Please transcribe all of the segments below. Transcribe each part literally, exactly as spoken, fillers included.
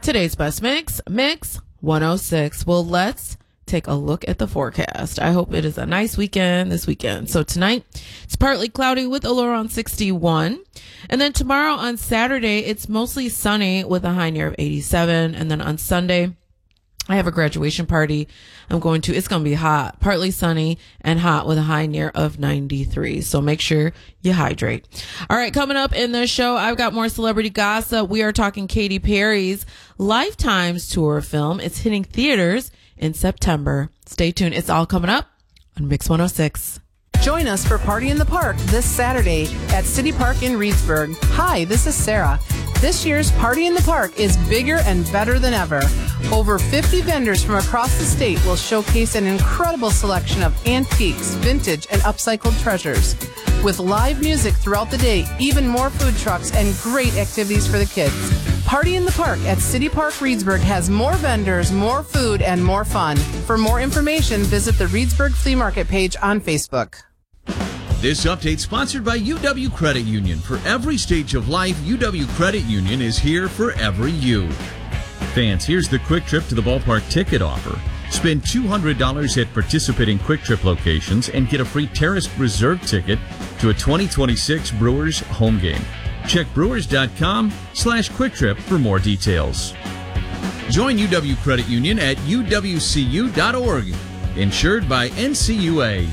Today's best mix, Mix one oh six. Well, let's take a look at the forecast. I hope it is a nice weekend this weekend. So tonight, it's partly cloudy with a low around sixty-one. And then tomorrow on Saturday, it's mostly sunny with a high near of eighty-seven. And then on Sunday, I have a graduation party I'm going to. It's going to be hot, partly sunny and hot with a high near of ninety-three. So make sure you hydrate. All right, coming up in the show, I've got more celebrity gossip. We are talking Katy Perry's Lifetime's tour film. It's hitting theaters in September. Stay tuned. It's all coming up on Mix one oh six. Join us for Party in the Park this Saturday at City Park in Reedsburg. Hi, this is Sarah. This year's Party in the Park is bigger and better than ever. Over fifty vendors from across the state will showcase an incredible selection of antiques, vintage, and upcycled treasures. With live music throughout the day, even more food trucks, and great activities for the kids. Party in the Park at City Park Reedsburg has more vendors, more food, and more fun. For more information, visit the Reedsburg Flea Market page on Facebook. This update sponsored by U W Credit Union. For every stage of life, U W Credit Union is here for every you. Fans, here's the Quick Trip to the Ballpark ticket offer. Spend two hundred dollars at participating Quick Trip locations and get a free Terrace Reserve ticket to a twenty twenty-six Brewers home game. Check brewers.com slash Quick Trip for more details. Join U W Credit Union at U W C U dot org. Insured by N C U A.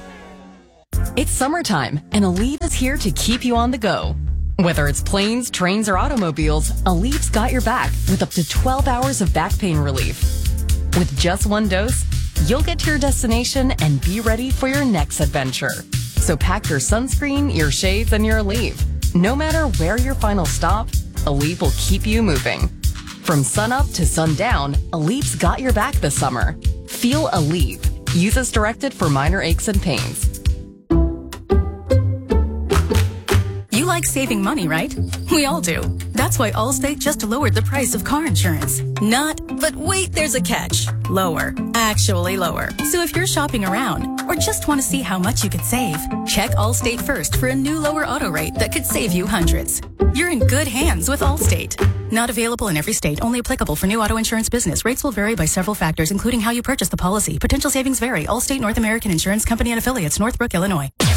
It's summertime, and Aleve is here to keep you on the go. Whether it's planes, trains, or automobiles, Aleve's got your back with up to twelve hours of back pain relief. With just one dose, you'll get to your destination and be ready for your next adventure. So pack your sunscreen, your shades, and your Aleve. No matter where your final stop, Aleve will keep you moving. From sunup to sundown, Aleve's got your back this summer. Feel Aleve. Use as directed for minor aches and pains. You like saving money, right? We all do. That's why Allstate just lowered the price of car insurance. Not, but wait, there's a catch. Lower. Actually lower. So if you're shopping around or just want to see how much you could save, check Allstate first for a new lower auto rate that could save you hundreds. You're in good hands with Allstate. Not available in every state. Only applicable for new auto insurance business. Rates will vary by several factors, including how you purchase the policy. Potential savings vary. Allstate North American Insurance Company and Affiliates, Northbrook, Illinois.